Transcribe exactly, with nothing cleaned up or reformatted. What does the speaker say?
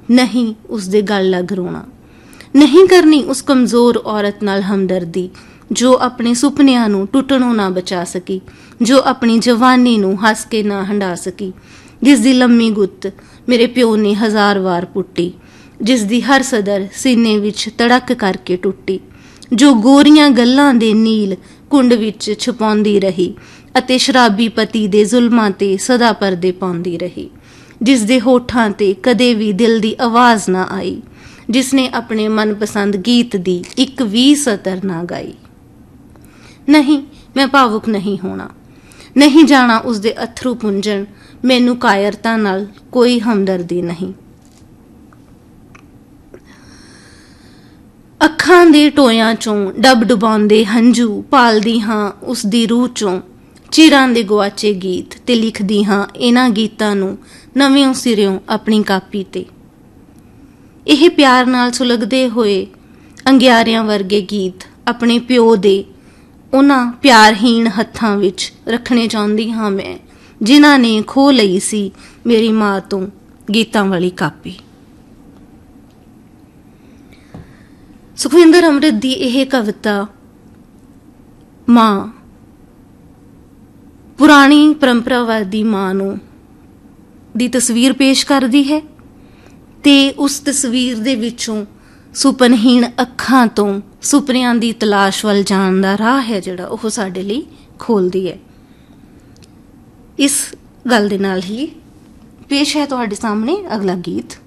नहीं उसदे गल लग रोना। नहीं करनी उस कमज़ोर औरत नाल हमदर्दी जो अपने सुपनिਆਂ ਨੂੰ ਟੁੱਟਣੋਂ ना बचा सकी, जो अपनी जवानी ਨੂੰ हस के ना हंडा सकी, जिस दी लम्मी गुत्त मेरे प्यो ने हज़ार वार पुट्टी, जिस दी हर सदर सीने विच तड़क करके टुट्टी, जो गोरियां गल्लां दे नील कुंड विच छुपाउंदी रही अते शराबी पति दे जुल्मां ते सदा परदे पाउंदी रही, जिस दे होठां ते कदे भी दिल दी आवाज़ ना आई, जिसने अपने मनपसंद गीत दी एक भी सतर ना गाई। नहीं, मैं भावुक नहीं होना, नहीं जाना उसदे अथरू पुंजन, मैनू कायरता नाल कोई हमदर्दी नहीं। अखां दे टोयां चों डब डुबाउंदे हंझू पालदी हां उसदी रूह चों चिरां दे गुआचे गीत ते लिखदी हां इन्हां गीतां नूं नवें सिरियों अपनी कापी ते। ਇਹ प्यार नाल सुलगदे होए अंगियारियां वर्गे गीत अपने प्यो दे उन्हां प्यारहीन हत्थां विच रखने चाहुंदी हां मैं, जिन्हां ने खो लई सी मेरी मां तों गीतां वाली कापी। सुखविंदर अमृत दी यह कविता मां पुरानी परंपरावादी मां नूं दी तस्वीर पेश करदी है ते उस तस्वीर दे विचों सुपनहीन अखां तो सुपनियां दी तलाश वल जाण दा राह है जिहड़ा ओह साडे लई खोलदी है। इस गल दे नाल ही पेश है तुहाडे सामने अगला गीत।